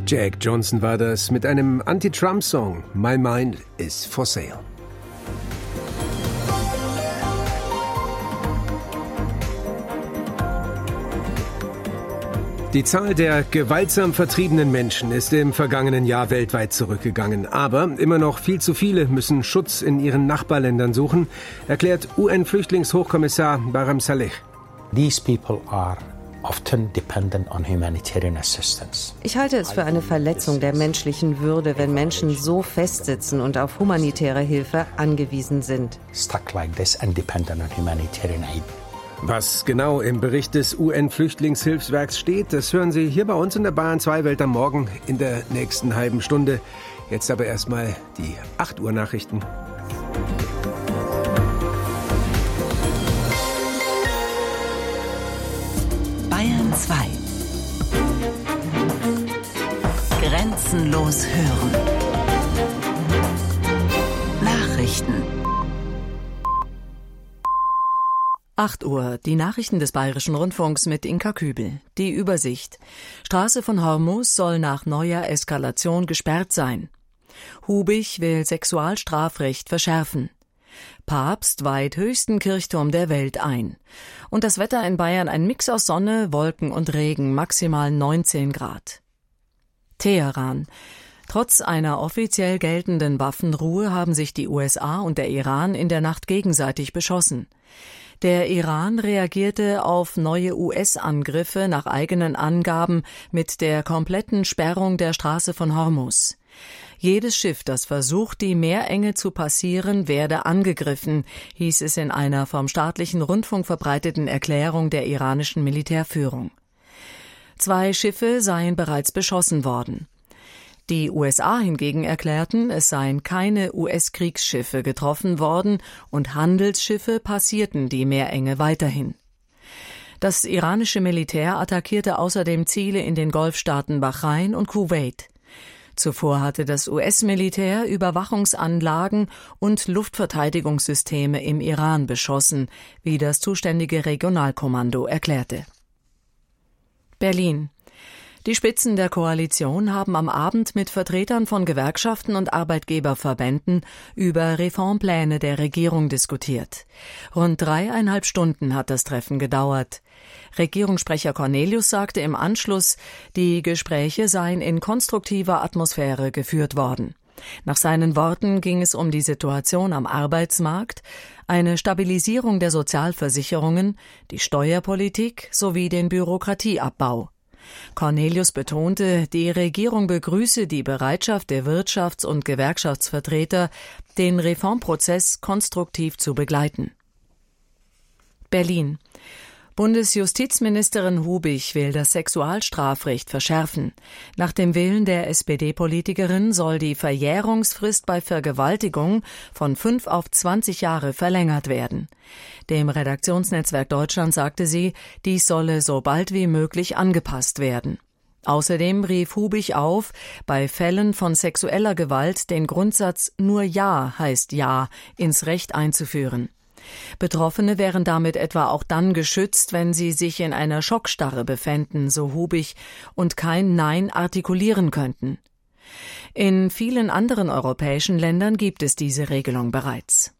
Jack Johnson war das mit einem Anti-Trump-Song My Mind is for Sale. Die Zahl der gewaltsam vertriebenen Menschen ist im vergangenen Jahr weltweit zurückgegangen. Aber immer noch viel zu viele müssen Schutz in ihren Nachbarländern suchen, erklärt UN-Flüchtlingshochkommissar Barham Saleh. These people are often dependent on humanitarian assistance. Ich halte es für eine Verletzung der menschlichen Würde, wenn Menschen so festsitzen und auf humanitäre Hilfe angewiesen sind. Stuck like this and dependent on humanitarian aid. Was genau im Bericht des UN-Flüchtlingshilfswerks steht, das hören Sie hier bei uns in der Bayern 2 Welt am Morgen in der nächsten halben Stunde. Jetzt aber erstmal die 8 Uhr Nachrichten. Bayern 2. Grenzenlos hören. Nachrichten. 8 Uhr, die Nachrichten des Bayerischen Rundfunks mit Inka Kübel. Die Übersicht. Straße von Hormuz soll nach neuer Eskalation gesperrt sein. Hubig will Sexualstrafrecht verschärfen. Papst weiht höchsten Kirchturm der Welt ein. Und das Wetter in Bayern ein Mix aus Sonne, Wolken und Regen, maximal 19 Grad. Teheran. Trotz einer offiziell geltenden Waffenruhe haben sich die USA und der Iran in der Nacht gegenseitig beschossen. Der Iran reagierte auf neue US-Angriffe nach eigenen Angaben mit der kompletten Sperrung der Straße von Hormuz. Jedes Schiff, das versucht, die Meerenge zu passieren, werde angegriffen, hieß es in einer vom staatlichen Rundfunk verbreiteten Erklärung der iranischen Militärführung. 2 Schiffe seien bereits beschossen worden. Die USA hingegen erklärten, es seien keine US-Kriegsschiffe getroffen worden und Handelsschiffe passierten die Meerenge weiterhin. Das iranische Militär attackierte außerdem Ziele in den Golfstaaten Bahrain und Kuwait. Zuvor hatte das US-Militär Überwachungsanlagen und Luftverteidigungssysteme im Iran beschossen, wie das zuständige Regionalkommando erklärte. Berlin. Die Spitzen der Koalition haben am Abend mit Vertretern von Gewerkschaften und Arbeitgeberverbänden über Reformpläne der Regierung diskutiert. Rund 3,5 Stunden hat das Treffen gedauert. Regierungssprecher Cornelius sagte im Anschluss, die Gespräche seien in konstruktiver Atmosphäre geführt worden. Nach seinen Worten ging es um die Situation am Arbeitsmarkt, eine Stabilisierung der Sozialversicherungen, die Steuerpolitik sowie den Bürokratieabbau. Cornelius betonte, die Regierung begrüße die Bereitschaft der Wirtschafts- und Gewerkschaftsvertreter, den Reformprozess konstruktiv zu begleiten. Berlin. Bundesjustizministerin Hubig will das Sexualstrafrecht verschärfen. Nach dem Willen der SPD-Politikerin soll die Verjährungsfrist bei Vergewaltigung von 5 auf 20 Jahre verlängert werden. Dem Redaktionsnetzwerk Deutschland sagte sie, dies solle so bald wie möglich angepasst werden. Außerdem rief Hubig auf, bei Fällen von sexueller Gewalt den Grundsatz »Nur Ja heißt Ja« ins Recht einzuführen. Betroffene wären damit etwa auch dann geschützt, wenn sie sich in einer Schockstarre befänden, so Hubig, und kein Nein artikulieren könnten. In vielen anderen europäischen Ländern gibt es diese Regelung bereits.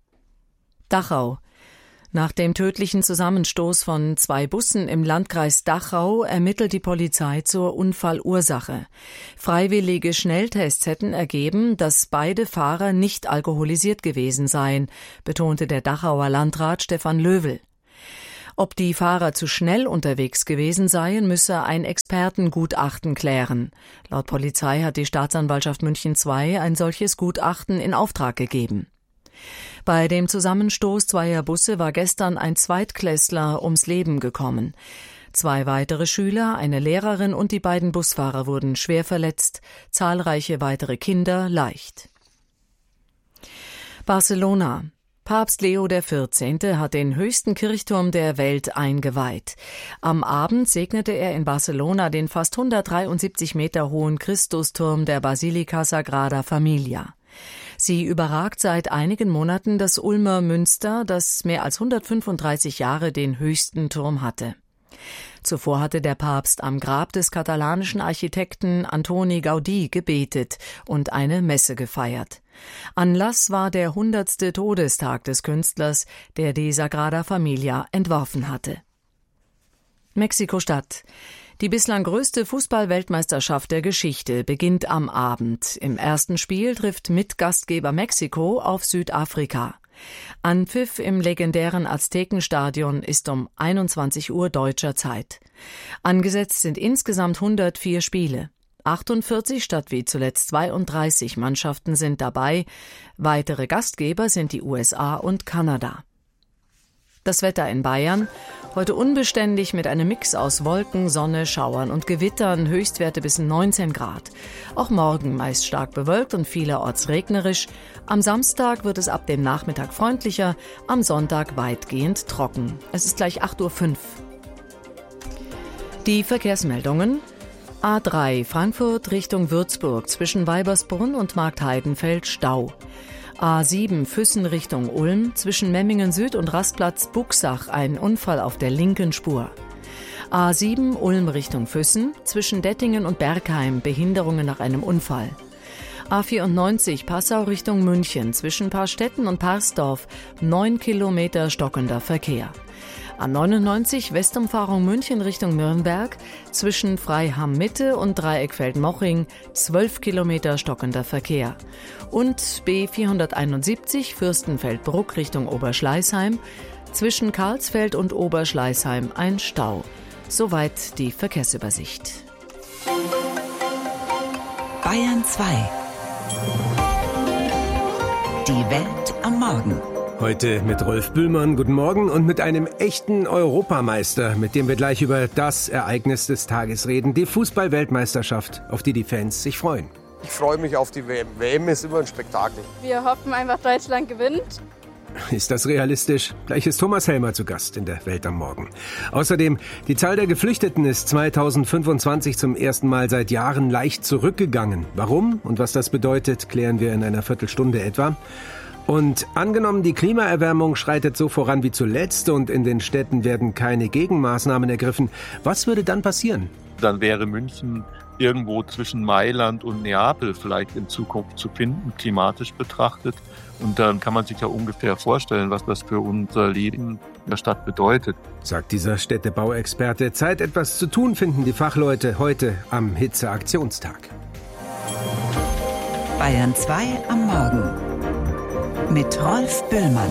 Dachau. Nach dem tödlichen Zusammenstoß von 2 Bussen im Landkreis Dachau ermittelt die Polizei zur Unfallursache. Freiwillige Schnelltests hätten ergeben, dass beide Fahrer nicht alkoholisiert gewesen seien, betonte der Dachauer Landrat Stefan Löwel. Ob die Fahrer zu schnell unterwegs gewesen seien, müsse ein Expertengutachten klären. Laut Polizei hat die Staatsanwaltschaft München II ein solches Gutachten in Auftrag gegeben. Bei dem Zusammenstoß 2 Busse war gestern ein Zweitklässler ums Leben gekommen. 2 weitere Schüler, eine Lehrerin und die beiden Busfahrer wurden schwer verletzt, zahlreiche weitere Kinder leicht. Barcelona. Papst Leo XIV. Hat den höchsten Kirchturm der Welt eingeweiht. Am Abend segnete er in Barcelona den fast 173 Meter hohen Christusturm der Basilica Sagrada Familia. Sie überragt seit einigen Monaten das Ulmer Münster, das mehr als 135 Jahre den höchsten Turm hatte. Zuvor hatte der Papst am Grab des katalanischen Architekten Antoni Gaudí gebetet und eine Messe gefeiert. Anlass war der 100. Todestag des Künstlers, der die Sagrada Familia entworfen hatte. Mexiko-Stadt. Die bislang größte Fußball-Weltmeisterschaft der Geschichte beginnt am Abend. Im ersten Spiel trifft Mitgastgeber Mexiko auf Südafrika. Anpfiff im legendären Aztekenstadion ist um 21 Uhr deutscher Zeit. Angesetzt sind insgesamt 104 Spiele. 48 statt wie zuletzt 32 Mannschaften sind dabei. Weitere Gastgeber sind die USA und Kanada. Das Wetter in Bayern. Heute unbeständig mit einem Mix aus Wolken, Sonne, Schauern und Gewittern, Höchstwerte bis 19 Grad. Auch morgen meist stark bewölkt und vielerorts regnerisch. Am Samstag wird es ab dem Nachmittag freundlicher, am Sonntag weitgehend trocken. Es ist gleich 8:05 Uhr. Die Verkehrsmeldungen. A3 Frankfurt Richtung Würzburg zwischen Weibersbrunn und Marktheidenfeld Stau. A7 Füssen Richtung Ulm zwischen Memmingen Süd und Rastplatz Buxach ein Unfall auf der linken Spur. A7 Ulm Richtung Füssen zwischen Dettingen und Bergheim Behinderungen nach einem Unfall. A94 Passau Richtung München zwischen Parstetten und Parsdorf 9 Kilometer stockender Verkehr. A99 Westumfahrung München Richtung Nürnberg zwischen Freiham-Mitte und Dreieckfeld-Moching 12 Kilometer stockender Verkehr. Und B471 Fürstenfeldbruck Richtung Oberschleißheim zwischen Karlsfeld und Oberschleißheim ein Stau. Soweit die Verkehrsübersicht. Bayern 2. Die Welt am Morgen. Heute mit Rolf Bühlmann, guten Morgen, und mit einem echten Europameister, mit dem wir gleich über das Ereignis des Tages reden, die Fußball-Weltmeisterschaft, auf die die Fans sich freuen. Ich freue mich auf die WM. WM ist immer ein Spektakel. Wir hoffen einfach, Deutschland gewinnt. Ist das realistisch? Gleich ist Thomas Helmer zu Gast in der Welt am Morgen. Außerdem, die Zahl der Geflüchteten ist 2025 zum ersten Mal seit Jahren leicht zurückgegangen. Warum und was das bedeutet, klären wir in einer Viertelstunde etwa. Und angenommen, die Klimaerwärmung schreitet so voran wie zuletzt und in den Städten werden keine Gegenmaßnahmen ergriffen, was würde dann passieren? Dann wäre München irgendwo zwischen Mailand und Neapel vielleicht in Zukunft zu finden, klimatisch betrachtet. Und dann kann man sich ja ungefähr vorstellen, was das für unser Leben in der Stadt bedeutet. Sagt dieser Städtebauexperte. Zeit, etwas zu tun, finden die Fachleute heute am Hitzeaktionstag. Bayern 2 am Morgen. Mit Rolf Bühlmann.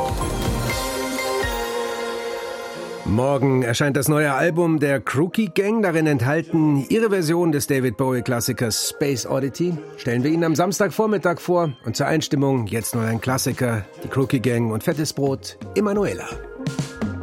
Morgen erscheint das neue Album der Crookie Gang. Darin enthalten ihre Version des David Bowie-Klassikers Space Oddity. Stellen wir Ihnen am Samstagvormittag vor. Und zur Einstimmung jetzt noch ein Klassiker, die Crookie Gang und Fettes Brot, Emanuela.